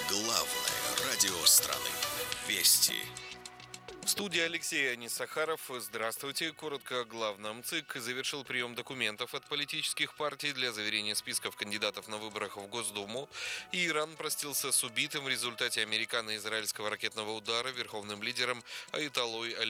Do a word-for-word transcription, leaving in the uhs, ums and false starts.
Главное радио страны. Вести. В студии Алексей Анисахаров. Здравствуйте. Коротко о главном. ЦИК завершил прием документов от политических партий для заверения списков кандидатов на выборах в Госдуму. И Иран простился с убитым в результате американо-израильского ракетного удара верховным лидером Аятоллой Али